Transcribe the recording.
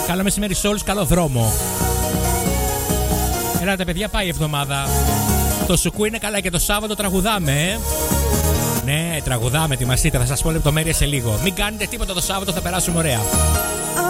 Καλό μεσημέρι σε όλους, καλό δρόμο. Ελάτε παιδιά, πάει η εβδομάδα. Το σουκού είναι καλά και το Σάββατο τραγουδάμε. Ναι, τραγουδάμε, ετοιμαστείτε, θα σας πω λεπτομέρειες σε λίγο. Μην κάνετε τίποτα το Σάββατο, θα περάσουμε ωραία.